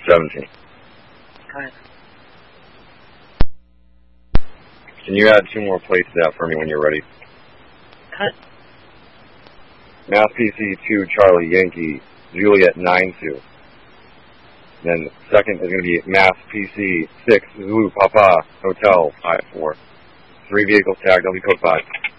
17. Go ahead. Can you add 2 more plates to that for me when you're ready? Cut. Mass PC 2 Charlie Yankee Juliet 9-2. Then second is going to be Mass PC 6 Zulu Papa Hotel 5-4. 3 vehicles tagged, LV code 5.